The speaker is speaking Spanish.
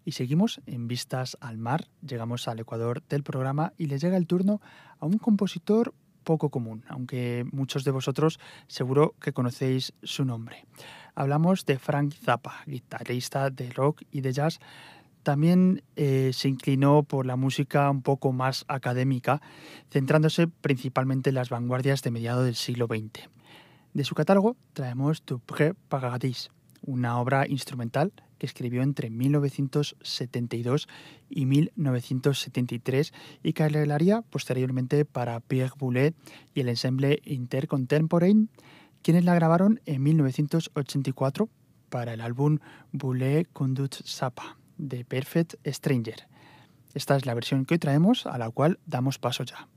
Y seguimos en Vistas al Mar, llegamos al ecuador del programa y le llega el turno a un compositor poco común, aunque muchos de vosotros seguro que conocéis su nombre. Hablamos de Frank Zappa, guitarrista de rock y de jazz. También se inclinó por la música un poco más académica, centrándose principalmente en las vanguardias de mediados del siglo XX. De su catálogo traemos Tu Pré Paradis, una obra instrumental que escribió entre 1972 y 1973 y que arreglaría posteriormente para Pierre Boulez y el ensemble Intercontemporain, quienes la grabaron en 1984 para el álbum Boulez Conduct Zappa, de Perfect Stranger. Esta es la versión que hoy traemos, a la cual damos paso ya.